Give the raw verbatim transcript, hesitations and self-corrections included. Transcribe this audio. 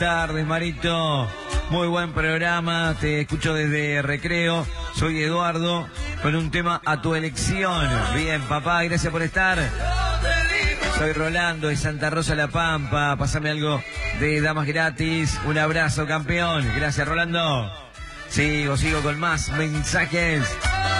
Tardes, Marito. Muy buen programa, te escucho desde Recreo. Soy Eduardo, con un tema a tu elección. Bien, papá, gracias por estar. Soy Rolando de Santa Rosa La Pampa. Pásame algo de Damas Gratis. Un abrazo, campeón. Gracias, Rolando. Sigo, sigo con más mensajes.